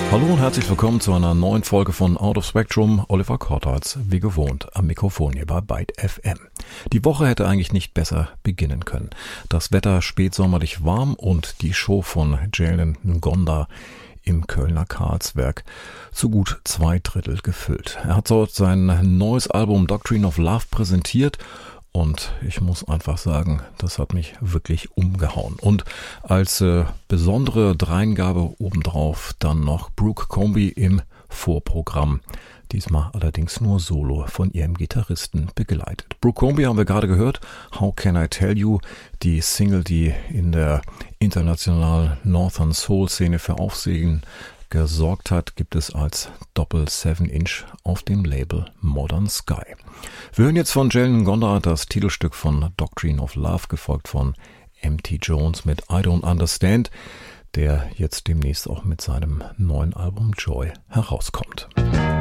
Hallo und herzlich willkommen zu einer neuen Folge von Out of Spectrum. Oliver Kortharz, wie gewohnt, am Mikrofon hier bei Byte FM. Die Woche hätte eigentlich nicht besser beginnen können. Das Wetter spätsommerlich warm und die Show von Jalen Ngonda im Kölner Karlsberg zu gut 2/3 gefüllt. Er hat dort sein neues Album Doctrine of Love präsentiert. Und ich muss einfach sagen, das hat mich wirklich umgehauen. Und als besondere Dreingabe obendrauf dann noch Brooke Comby im Vorprogramm. Diesmal allerdings nur solo von ihrem Gitarristen begleitet. Brooke Comby haben wir gerade gehört. How Can I Tell You? Die Single, die in der internationalen Northern Soul Szene für Aufsehen gesorgt hat, gibt es als Doppel 7-Inch auf dem Label Modern Sky. Wir hören jetzt von Jalen Ngonda das Titelstück von Doctrine of Love, gefolgt von M.T. Jones mit I Don't Understand, der jetzt demnächst auch mit seinem neuen Album Joy herauskommt.